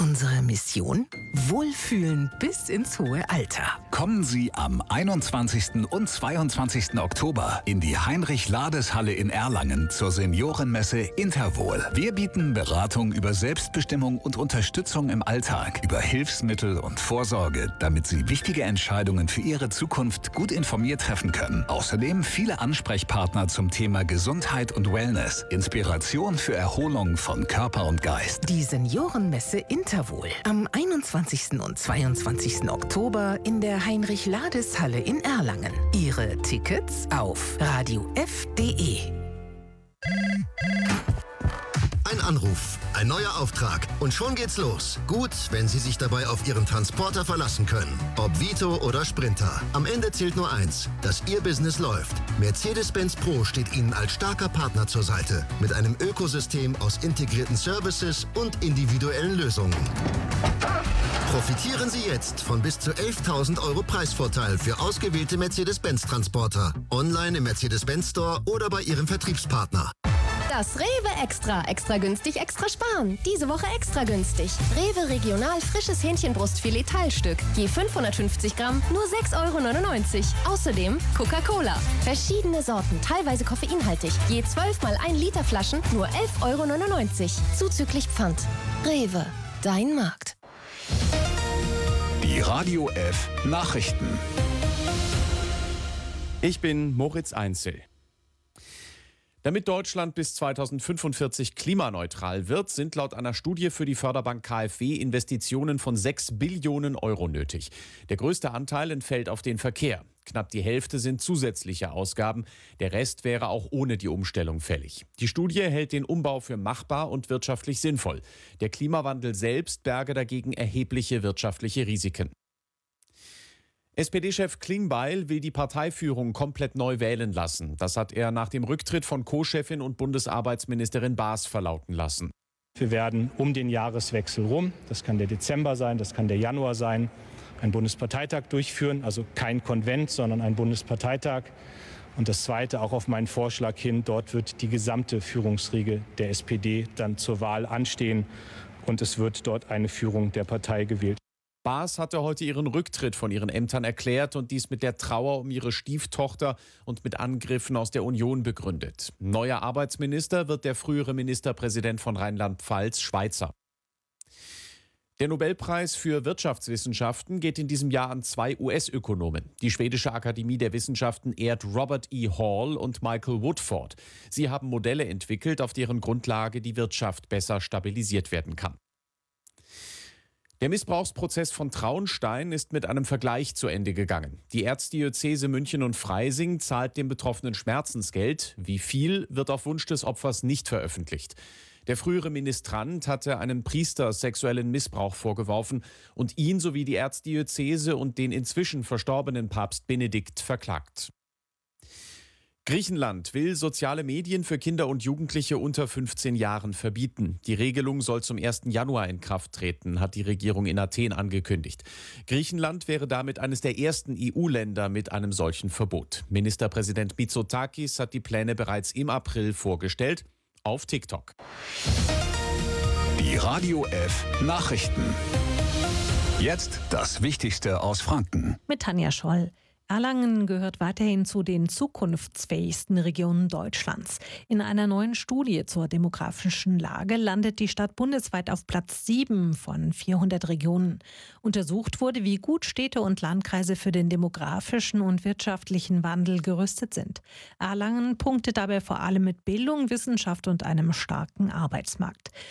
Unsere Mission? Wohlfühlen bis ins hohe Alter. Kommen Sie am 21. und 22. Oktober in die Heinrich-Lades-Halle in Erlangen zur Seniorenmesse Interwohl. Wir bieten Beratung über Selbstbestimmung und Unterstützung im Alltag, über Hilfsmittel und Vorsorge, damit Sie wichtige Entscheidungen für Ihre Zukunft gut informiert treffen können. Außerdem viele Ansprechpartner zum Thema Gesundheit und Wellness, Inspiration für Erholung von Körper und Geist. Die Seniorenmesse Interwohl am 21. und 22. Oktober in der Heinrich-Lades-Halle in Erlangen. Ihre Tickets auf radiof.de. Ein Anruf, ein neuer Auftrag und schon geht's los. Gut, wenn Sie sich dabei auf Ihren Transporter verlassen können. Ob Vito oder Sprinter. Am Ende zählt nur eins, dass Ihr Business läuft. Mercedes-Benz Pro steht Ihnen als starker Partner zur Seite. Mit einem Ökosystem aus integrierten Services und individuellen Lösungen. Profitieren Sie jetzt von bis zu 11.000 € Preisvorteil für ausgewählte Mercedes-Benz-Transporter. Online im Mercedes-Benz Store oder bei Ihrem Vertriebspartner. Das Rewe Extra. Extra günstig, extra sparen. Diese Woche extra günstig. Rewe Regional frisches Hähnchenbrustfilet Teilstück. Je 550 Gramm, nur 6,99 €. Außerdem Coca-Cola. Verschiedene Sorten, teilweise koffeinhaltig. Je 12 mal 1 Liter Flaschen, nur 11,99 €. Zuzüglich Pfand. Rewe. Dein Markt. Die Radio F Nachrichten. Ich bin Moritz Einzel. Damit Deutschland bis 2045 klimaneutral wird, sind laut einer Studie für die Förderbank KfW Investitionen von 6 Billionen € nötig. Der größte Anteil entfällt auf den Verkehr. Knapp die Hälfte sind zusätzliche Ausgaben. Der Rest wäre auch ohne die Umstellung fällig. Die Studie hält den Umbau für machbar und wirtschaftlich sinnvoll. Der Klimawandel selbst berge dagegen erhebliche wirtschaftliche Risiken. SPD-Chef Klingbeil will die Parteiführung komplett neu wählen lassen. Das hat er nach dem Rücktritt von Co-Chefin und Bundesarbeitsministerin Baas verlauten lassen. Wir werden um den Jahreswechsel rum, das kann der Dezember sein, das kann der Januar sein, einen Bundesparteitag durchführen, also kein Konvent, sondern ein Bundesparteitag. Und das Zweite, auch auf meinen Vorschlag hin, dort wird die gesamte Führungsriege der SPD dann zur Wahl anstehen und es wird dort eine Führung der Partei gewählt. Baas hatte heute ihren Rücktritt von ihren Ämtern erklärt und dies mit der Trauer um ihre Stieftochter und mit Angriffen aus der Union begründet. Neuer Arbeitsminister wird der frühere Ministerpräsident von Rheinland-Pfalz, Schweizer. Der Nobelpreis für Wirtschaftswissenschaften geht in diesem Jahr an 2 US-Ökonomen. Die Schwedische Akademie der Wissenschaften ehrt Robert E. Hall und Michael Woodford. Sie haben Modelle entwickelt, auf deren Grundlage die Wirtschaft besser stabilisiert werden kann. Der Missbrauchsprozess von Traunstein ist mit einem Vergleich zu Ende gegangen. Die Erzdiözese München und Freising zahlt dem Betroffenen Schmerzensgeld. Wie viel, wird auf Wunsch des Opfers nicht veröffentlicht. Der frühere Ministrant hatte einem Priester sexuellen Missbrauch vorgeworfen und ihn sowie die Erzdiözese und den inzwischen verstorbenen Papst Benedikt verklagt. Griechenland will soziale Medien für Kinder und Jugendliche unter 15 Jahren verbieten. Die Regelung soll zum 1. Januar in Kraft treten, hat die Regierung in Athen angekündigt. Griechenland wäre damit eines der ersten EU-Länder mit einem solchen Verbot. Ministerpräsident Mitsotakis hat die Pläne bereits im April vorgestellt, auf TikTok. Die Radio F Nachrichten. Jetzt das Wichtigste aus Franken. Mit Tanja Scholl. Erlangen gehört weiterhin zu den zukunftsfähigsten Regionen Deutschlands. In einer neuen Studie zur demografischen Lage landet die Stadt bundesweit auf Platz 7 von 400 Regionen. Untersucht wurde, wie gut Städte und Landkreise für den demografischen und wirtschaftlichen Wandel gerüstet sind. Erlangen punktet dabei vor allem mit Bildung, Wissenschaft und einem starken Arbeitsmarkt.